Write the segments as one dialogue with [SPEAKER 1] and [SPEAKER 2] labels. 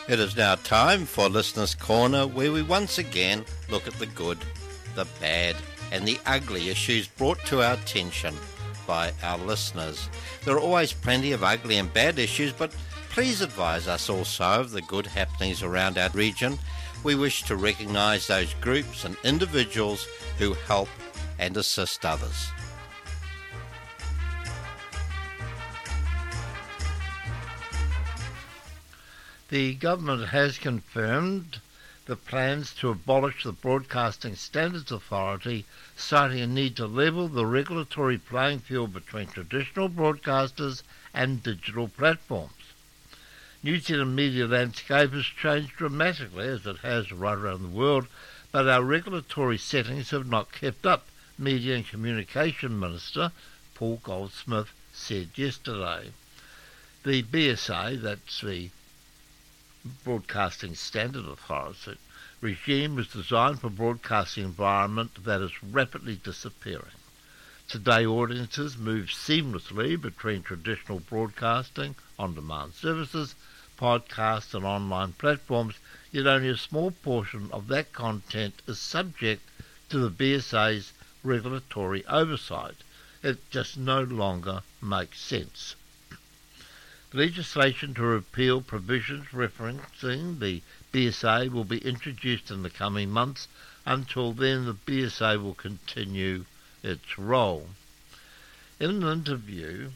[SPEAKER 1] It is now time for Listener's Corner, where we once again look at the good, the bad and the ugly issues brought to our attention by our listeners. There are always plenty of ugly and bad issues, but please advise us also of the good happenings around our region. We wish to recognise those groups and individuals who help and assist others. The government has confirmed the plans to abolish the Broadcasting Standards Authority, citing a need to level the regulatory playing field between traditional broadcasters and digital platforms. New Zealand media landscape has changed dramatically, as it has right around the world, but our regulatory settings have not kept up, Media and Communication Minister Paul Goldsmith said yesterday. The BSA, that's the Broadcasting Standard Authority regime, was designed for a broadcasting environment that is rapidly disappearing. Today, audiences move seamlessly between traditional broadcasting, on-demand services, podcasts and online platforms, yet only a small portion of that content is subject to the BSA's regulatory oversight. It just no longer makes sense. Legislation to repeal provisions referencing the BSA will be introduced in the coming months. Until then, the BSA will continue its role. In an interview,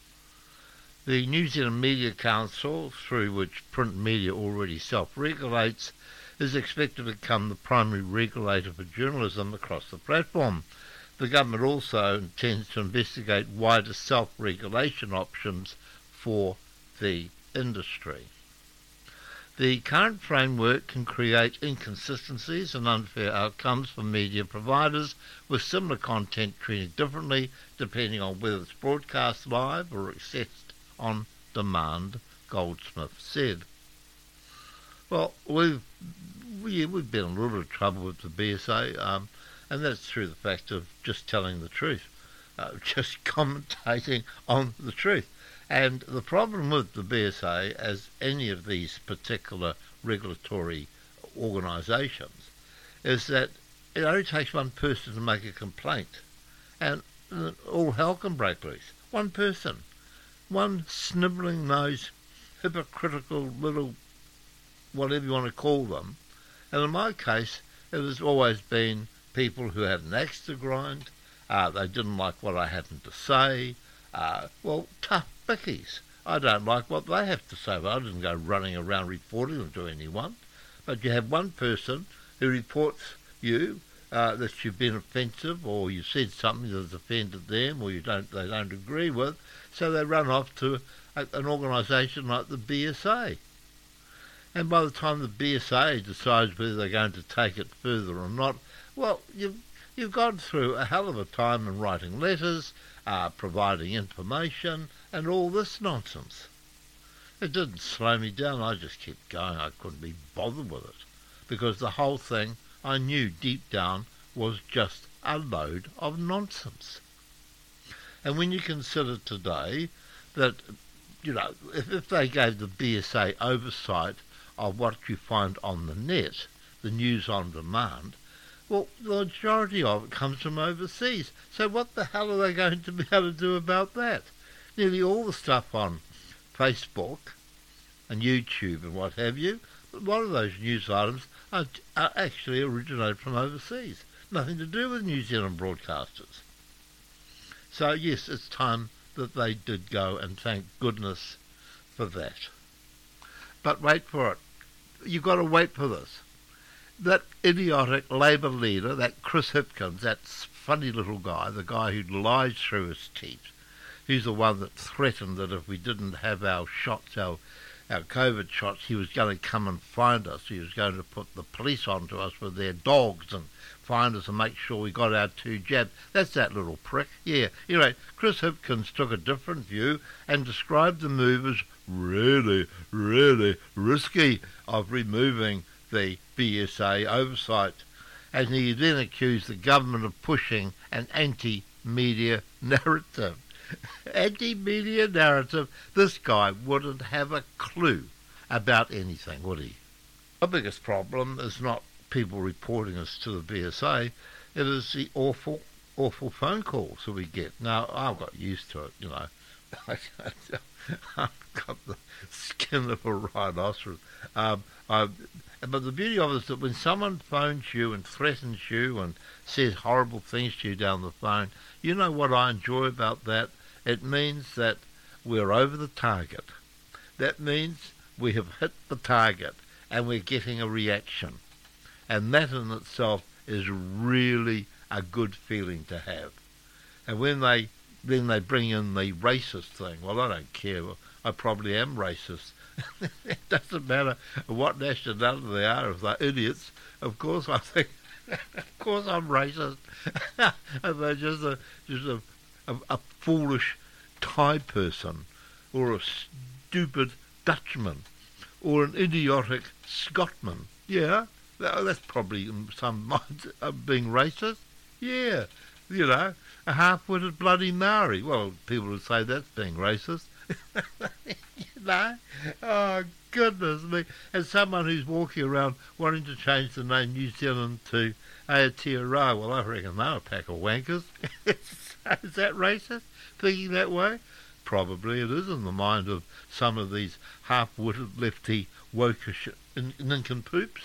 [SPEAKER 1] the New Zealand Media Council, through which print media already self-regulates, is expected to become the primary regulator for journalism across the platform. The government also intends to investigate wider self-regulation options for the industry. The current framework can create inconsistencies and unfair outcomes for media providers, with similar content treated differently depending on whether it's broadcast live or accessed on demand, Goldsmith said. Well, we've been in a little bit of trouble with the BSA, and that's through the fact of just telling the truth, just commentating on the truth. And the problem with the BSA, as any of these particular regulatory organisations, is that it only takes one person to make a complaint, and all hell can break loose. One person, one snivelling nosed, hypocritical little, whatever you want to call them. And in my case, it has always been people who had an axe to grind. They didn't like what I had to say. Tough bickies. I don't like what they have to say, but I didn't go running around reporting them to anyone. But you have one person who reports you that you've been offensive, or you said something that has offended them, or they don't agree with, so they run off to an organisation like the BSA. And by the time the BSA decides whether they're going to take it further or not, well, you've gone through a hell of a time in writing letters, providing information, and all this nonsense. It didn't slow me down. I just kept going. I couldn't be bothered with it, because the whole thing, I knew deep down, was just a load of nonsense. And when you consider today that, if they gave the BSA oversight of what you find on the net, the news on demand, well, the majority of it comes from overseas. So what the hell are they going to be able to do about that? Nearly all the stuff on Facebook and YouTube and what have you, a lot of those news items are actually originated from overseas. Nothing to do with New Zealand broadcasters. So yes, it's time that they did go, and thank goodness for that. But wait for it. You've got to wait for this. That idiotic Labour leader, that Chris Hipkins, that funny little guy, the guy who lies through his teeth, he's the one that threatened that if we didn't have our shots, our COVID shots, he was going to come and find us. He was going to put the police onto us with their dogs and find us and make sure we got our 2 jabs. That's that little prick. Yeah. Anyway, Chris Hipkins took a different view and described the move as really, really risky of removing the BSA oversight. And he then accused the government of pushing an anti-media narrative. Anti-media narrative. This guy wouldn't have a clue about anything, would he? Our biggest problem is not people reporting us to the BSA, it is the awful, awful phone calls that we get. Now, I've got used to it, I've got the skin of a rhinoceros. But the beauty of it is that when someone phones you and threatens you and says horrible things to you down the phone, you know what I enjoy about that? It means that we're over the target. That means we have hit the target and we're getting a reaction. And that in itself is really a good feeling to have. And when they bring in the racist thing, well, I don't care. I probably am racist. It doesn't matter what nationality they are. If they're idiots, of course I think, of course I'm racist. If they're just a foolish Thai person, or a stupid Dutchman, or an idiotic Scotsman, yeah, that's probably some minds of being racist. Yeah, a half-witted bloody Maori. Well, people would say that's being racist. Oh, goodness me. As someone who's walking around wanting to change the name New Zealand to Aotearoa, well, I reckon they're a pack of wankers. Is that racist, thinking that way? Probably it is in the mind of some of these half-witted lefty wokish nincompoops.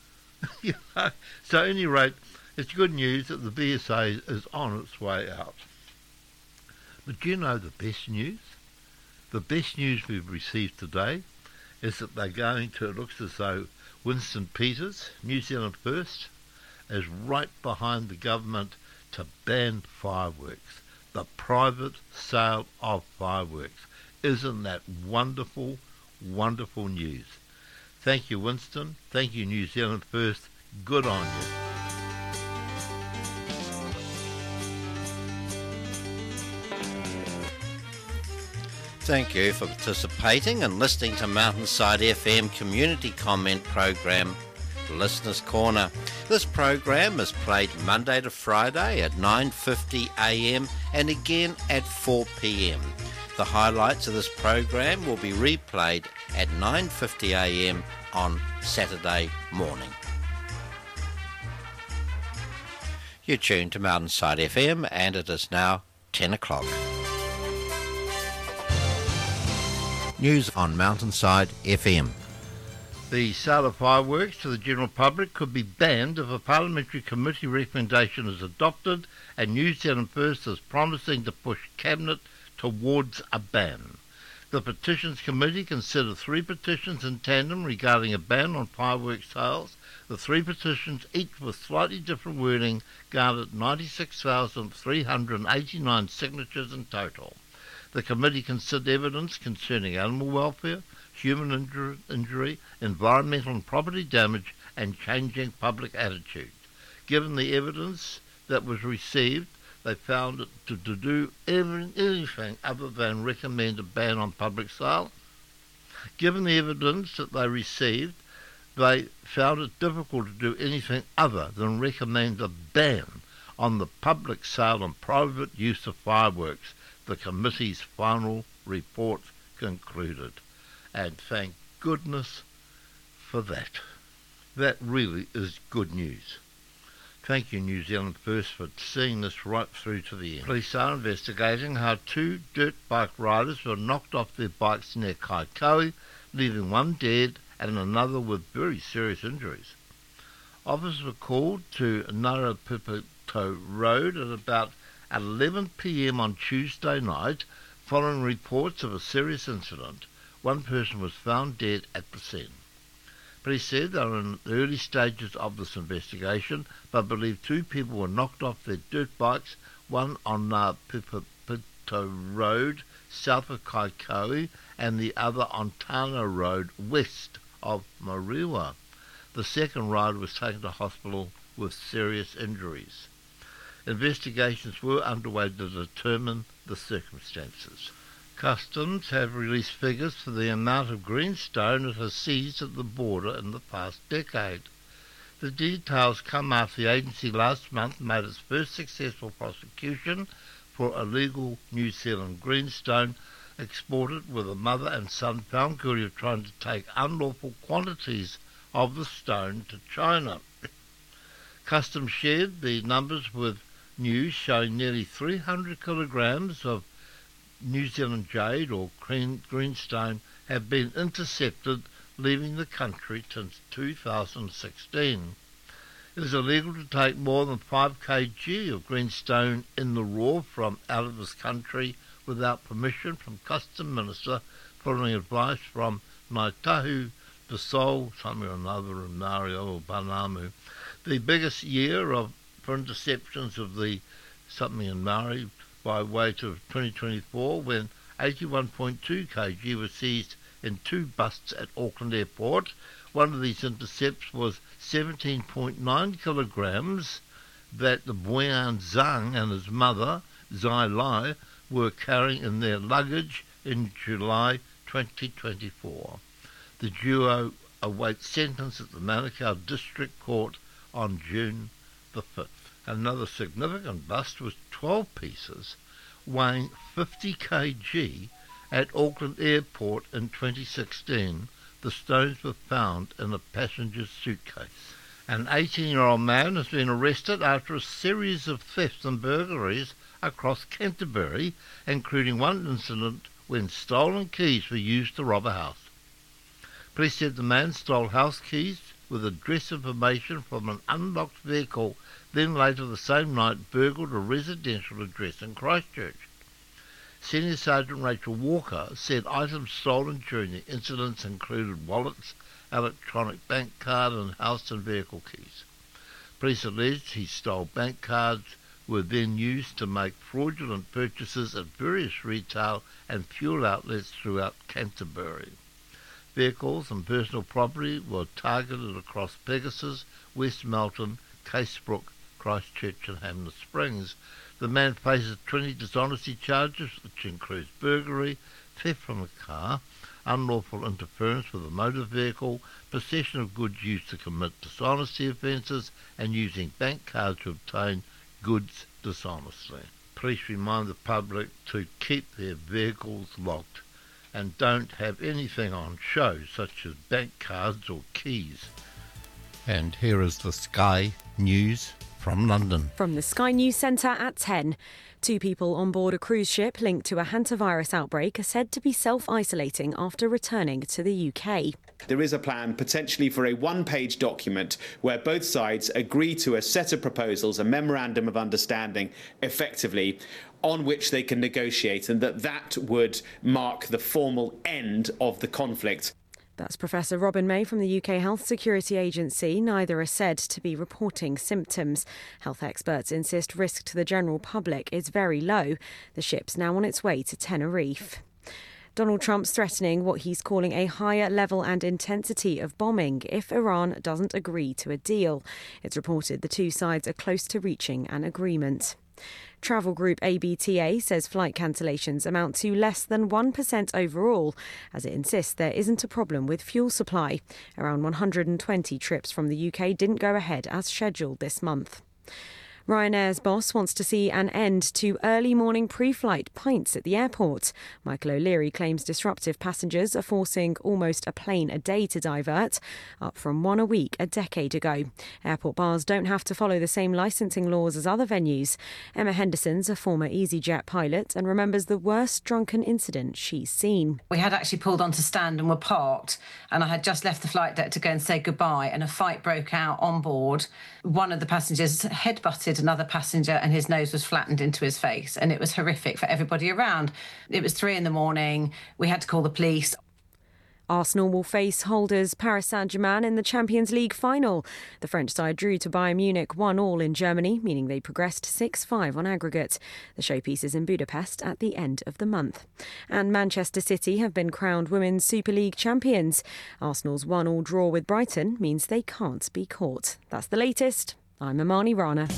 [SPEAKER 1] So at any rate, it's good news that the BSA is on its way out. But do you know the best news? The best news we've received today is that they're going to, it looks as though Winston Peters, New Zealand First, is right behind the government to ban fireworks, the private sale of fireworks. Isn't that wonderful, wonderful news? Thank you, Winston. Thank you, New Zealand First. Good on you.
[SPEAKER 2] Thank you for participating and listening to Mountainside FM community comment program, Listeners Corner. This program is played Monday to Friday at 9:50 a.m. and again at 4 p.m. The highlights of this program will be replayed at 9:50 a.m. on Saturday morning. You're tuned to Mountainside FM and it is now 10 o'clock. News on Mountainside FM.
[SPEAKER 1] The sale of fireworks to the general public could be banned if a parliamentary committee recommendation is adopted, and New Zealand First is promising to push Cabinet towards a ban. The Petitions Committee considered 3 petitions in tandem regarding a ban on fireworks sales. The 3 petitions, each with slightly different wording, garnered 96,389 signatures in total. The committee considered evidence concerning animal welfare, human injury, environmental and property damage, and changing public attitude. Given the evidence that was received, they found it to do anything other than recommend a ban on public sale. Given the evidence that they received, they found it difficult to do anything other than recommend a ban on the public sale and private use of fireworks, the committee's final report concluded. And thank goodness for that. That really is good news. Thank you, New Zealand First, for seeing this right through to the end. Police are investigating how 2 dirt bike riders were knocked off their bikes near Kaikoui, leaving one dead and another with very serious injuries. Officers were called to Narapipito Road at about 11 p.m. on Tuesday night, following reports of a serious incident. One person was found dead at the scene. Police said they were in the early stages of this investigation, but believe 2 people were knocked off their dirt bikes, one on Narapipito Road, south of Kaikoui, and the other on Tana Road, west of Mariwa. The second rider was taken to hospital with serious injuries. Investigations were underway to determine the circumstances. Customs have released figures for the amount of greenstone it has seized at the border in the past decade. The details come after the agency last month made its first successful prosecution for illegal New Zealand greenstone exported with a mother and son found guilty of trying to take unlawful quantities of the stone to China. Customs shared the numbers with news showing nearly 300 kilograms of New Zealand jade or greenstone have been intercepted leaving the country since 2016. It is illegal to take more than 5 kg of greenstone in the raw from out of this country without permission from Customs Minister, following advice from Ngāi Tahu Pasol, something or another in Mario or Banamu. The biggest year for interceptions of the something in Maori by way of 2024, when 81.2 kg was seized in 2 busts at Auckland Airport. One of these intercepts was 17.9 kilograms that the Boyan Zhang and his mother, Zai Lai, were carrying in their luggage in July 2024. The duo awaits sentence at the Manukau District Court on June the 5th. Another significant bust was 12 pieces weighing 50 kg at Auckland Airport in 2016. The stones were found in a passenger's suitcase. An 18-year-old man has been arrested after a series of thefts and burglaries across Canterbury, including one incident when stolen keys were used to rob a house. Police said the man stole house keys with address information from an unlocked vehicle, then later the same night burgled a residential address in Christchurch. Senior Sergeant Rachel Walker said items stolen during the incidents included wallets, electronic bank card and house and vehicle keys. Police alleged he stole bank cards were then used to make fraudulent purchases at various retail and fuel outlets throughout Canterbury. Vehicles and personal property were targeted across Pegasus, West Melton, Casebrook, Christchurch and Hamner Springs. The man faces 20 dishonesty charges, which includes burglary, theft from a car, unlawful interference with a motor vehicle, possession of goods used to commit dishonesty offences, and using bank cards to obtain goods dishonestly. Police remind the public to keep their vehicles locked and don't have anything on show, such as bank cards or keys.
[SPEAKER 2] And here is the Sky News from London.
[SPEAKER 3] From the Sky News Centre at 10. 2 people on board a cruise ship linked to a hantavirus outbreak are said to be self-isolating after returning to the UK.
[SPEAKER 4] There is a plan potentially for a one-page document where both sides agree to a set of proposals, a memorandum of understanding, effectively, on which they can negotiate, and that would mark the formal end of the conflict.
[SPEAKER 3] That's Professor Robin May from the UK Health Security Agency. Neither are said to be reporting symptoms. Health experts insist risk to the general public is very low. The ship's now on its way to Tenerife. Donald Trump's threatening what he's calling a higher level and intensity of bombing if Iran doesn't agree to a deal. It's reported the 2 sides are close to reaching an agreement. Travel group ABTA says flight cancellations amount to less than 1% overall, as it insists there isn't a problem with fuel supply. Around 120 trips from the UK didn't go ahead as scheduled this month. Ryanair's boss wants to see an end to early morning pre-flight pints at the airport. Michael O'Leary claims disruptive passengers are forcing almost a plane a day to divert, up from 1 a week a decade ago. Airport bars don't have to follow the same licensing laws as other venues. Emma Henderson's a former EasyJet pilot and remembers the worst drunken incident she's seen.
[SPEAKER 5] We had actually pulled onto stand and were parked, and I had just left the flight deck to go and say goodbye, and a fight broke out on board. One of the passengers headbutted another passenger and his nose was flattened into his face, and it was horrific for everybody around. It was 3 a.m. We had to call the police.
[SPEAKER 3] Arsenal will face holders Paris Saint-Germain in the Champions League final. The French side drew to Bayern Munich 1-1 in Germany, meaning they progressed 6-5 on aggregate. The showpiece is in Budapest at the end of the month. And Manchester City have been crowned Women's Super League champions. Arsenal's 1-1 draw with Brighton means they can't be caught. That's the latest. I'm Amani Rana.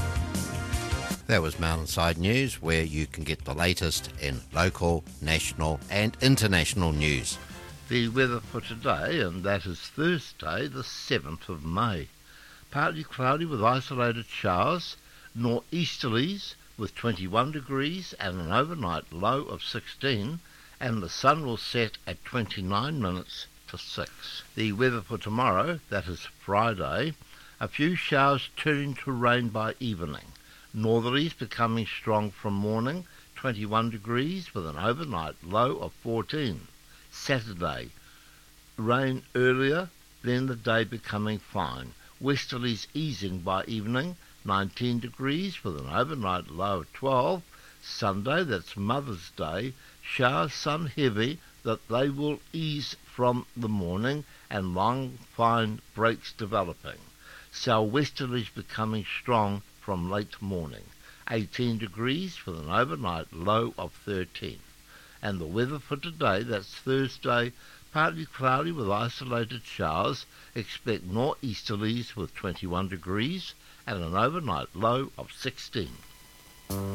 [SPEAKER 2] That was Mountainside News, where you can get the latest in local, national and international news.
[SPEAKER 1] The weather for today, and that is Thursday, the 7th of May. Partly cloudy with isolated showers, northeasterlies with 21 degrees and an overnight low of 16, and the sun will set at 29 minutes to 6. The weather for tomorrow, that is Friday, a few showers turning to rain by evening. Northerlies becoming strong from morning, 21 degrees with an overnight low of 14. Saturday, rain earlier, then the day becoming fine. Westerlies easing by evening, 19 degrees with an overnight low of 12. Sunday, that's Mother's Day, showers some heavy that they will ease from the morning and long fine breaks developing. Southwesterlies becoming strong from late morning, 18 degrees with an overnight low of 13. And the weather for today, that's Thursday, partly cloudy with isolated showers. Expect northeasterlies with 21 degrees and an overnight low of 16.